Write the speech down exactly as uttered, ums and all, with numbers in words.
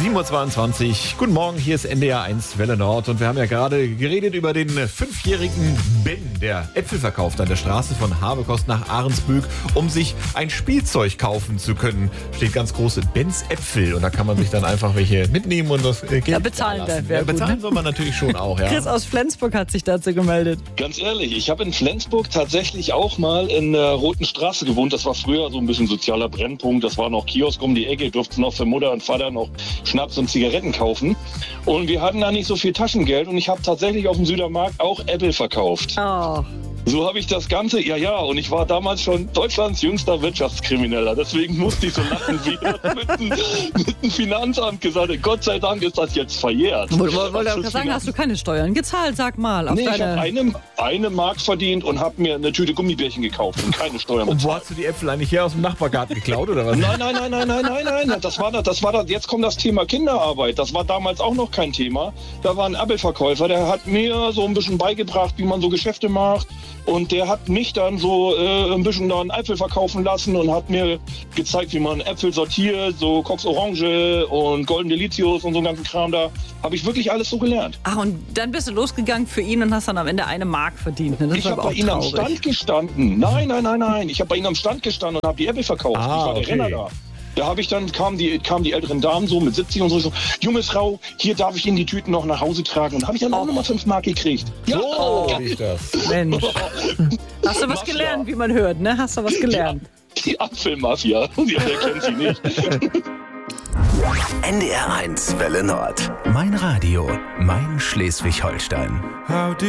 sieben Uhr zweiundzwanzig. Guten Morgen, hier ist N D R eins Welle Nord und wir haben ja gerade geredet über den fünfjährigen Ben, der Äpfel verkauft an der Straße von Habekost nach Ahrensbück, um sich ein Spielzeug kaufen zu können. Steht ganz große Bens Äpfel und da kann man sich dann einfach welche mitnehmen und das Geld ja, bezahlen da ja, ja, bezahlen soll man natürlich schon auch. Ja. Chris aus Flensburg hat sich dazu gemeldet. Ganz ehrlich, ich habe in Flensburg tatsächlich auch mal in der Roten Straße gewohnt. Das war früher so ein bisschen sozialer Brennpunkt. Das war noch Kiosk um die Ecke, durften noch für Mutter und Vater noch Schnaps und Zigaretten kaufen. Und wir hatten da nicht so viel Taschengeld und ich habe tatsächlich auf dem Südermarkt auch Äpfel verkauft. Oh. So habe ich das Ganze, ja, ja, und ich war damals schon Deutschlands jüngster Wirtschaftskrimineller. Deswegen musste ich so lachen, wie das mit, dem, mit dem Finanzamt gesagt hat. Gott sei Dank ist das jetzt verjährt. Wollte wollt ich sagen, hast du keine Steuern gezahlt, sag mal. Auf nee, deine... ich habe eine, eine Mark verdient und habe mir eine Tüte Gummibärchen gekauft und keine Steuern bezahlt. Und wo hast du die Äpfel eigentlich her aus dem Nachbargarten geklaut, oder was? Nein, nein, nein, nein, nein, nein, nein. Das war das, das war das, jetzt kommt das Thema Kinderarbeit. Das war damals auch noch kein Thema. Da war ein Apfelverkäufer, der hat mir so ein bisschen beigebracht, wie man so Geschäfte macht. Und der hat mich dann so äh, ein bisschen da einen Apfel verkaufen lassen und hat mir gezeigt, wie man Äpfel sortiert, so Cox Orange und Golden Delicious und so einen ganzen Kram da. Habe ich wirklich alles so gelernt. Ach, und dann bist du losgegangen für ihn und hast dann am Ende eine Mark verdient. Ne? Das ich habe bei ihm am Stand gestanden. Nein, nein, nein, nein. Ich habe bei ihm am Stand gestanden und habe die Äpfel verkauft. Ah, ich war der okay. Renner da. Da habe ich dann, kamen die, kamen die älteren Damen so mit siebzig und so, so, junge Frau, hier darf ich Ihnen die Tüten noch nach Hause tragen. Und habe ich dann auch nochmal fünf Mark gekriegt. Ja, so ja. Ich das. Mensch. Hast du was Mafia. gelernt, wie man hört, ne? Hast du was gelernt? Die, die Apfelmafia, die kennt sie nicht. N D R eins Welle Nord. Mein Radio, mein Schleswig-Holstein.